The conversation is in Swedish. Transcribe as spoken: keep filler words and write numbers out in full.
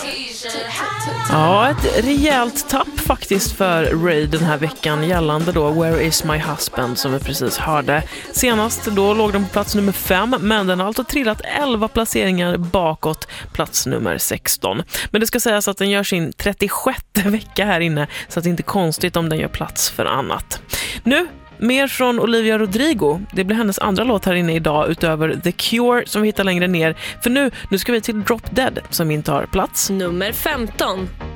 Ja, ett rejält tapp faktiskt för Ray den här veckan gällande då Where is my husband som vi precis hörde. Senast då låg den på plats nummer fem, men den har alltså trillat elva placeringar bakåt plats nummer sexton. Men det ska sägas att den gör sin trettiosjätte vecka här inne, så att det inte är konstigt om den gör plats för annat. Nu mer från Olivia Rodrigo. Det blir hennes andra låt här inne idag utöver The Cure som vi hittar längre ner. För nu, nu ska vi till Drop Dead som intar plats nummer femton.